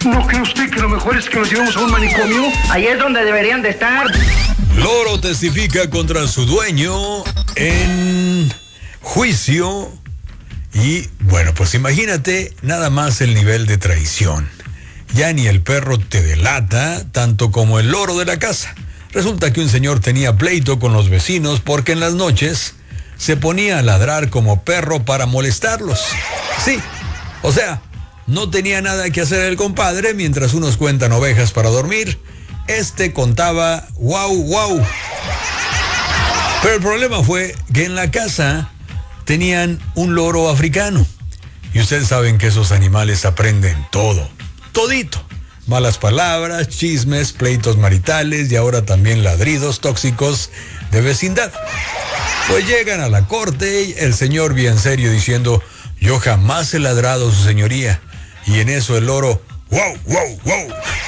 ¿No cree usted que lo mejor es que nos llevemos a un manicomio? Ahí es donde deberían de estar. Loro testifica contra su dueño en juicio. Y bueno, pues imagínate nada más el nivel de traición. Ya ni el perro te delata, tanto como el loro de la casa. Resulta que un señor tenía pleito con los vecinos porque en las noches se ponía a ladrar como perro para molestarlos. Sí, o sea, no tenía nada que hacer el compadre mientras unos cuentan ovejas para dormir. Este contaba guau, guau. Pero el problema fue que en la casa tenían un loro africano. Y ustedes saben que esos animales aprenden todo, todito. Malas palabras, chismes, pleitos maritales y ahora también ladridos tóxicos de vecindad. Pues llegan a la corte y el señor bien serio diciendo: yo jamás he ladrado, su señoría. Y en eso el loro: wow, wow, wow.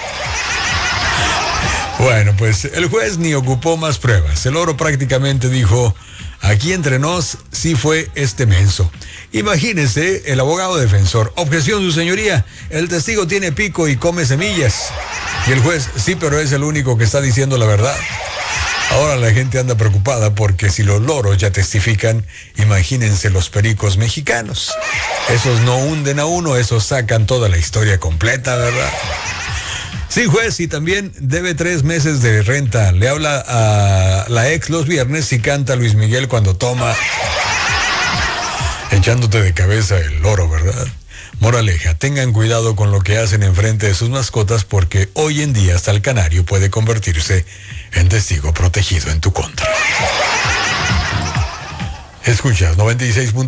Bueno, pues el juez ni ocupó más pruebas. El loro prácticamente dijo: aquí entre nos sí fue este menso. Imagínese el abogado defensor: objeción, su señoría, el testigo tiene pico y come semillas. Y el juez: sí, pero es el único que está diciendo la verdad. Ahora la gente anda preocupada porque si los loros ya testifican, imagínense los pericos mexicanos. Esos no hunden a uno, esos sacan toda la historia completa, ¿verdad? Sí, juez, y también debe 3 meses de renta. Le habla a la ex los viernes y canta Luis Miguel cuando toma, echándote de cabeza el loro, ¿verdad? Moraleja: tengan cuidado con lo que hacen enfrente de sus mascotas porque hoy en día hasta el canario puede convertirse en testigo protegido en tu contra. Escuchas 96.